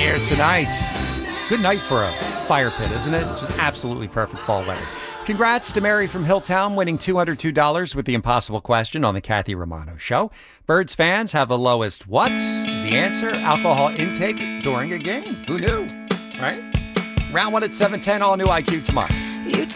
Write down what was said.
here tonight. Good night for a fire pit, isn't it? Just absolutely perfect fall weather. Congrats to Mary from Hilltown winning $202 with the impossible question on the Kathy Romano Show. Birds fans have the lowest what? The answer, alcohol intake during a game. Who knew? Right? Round one at 7:10, all new IQ tomorrow.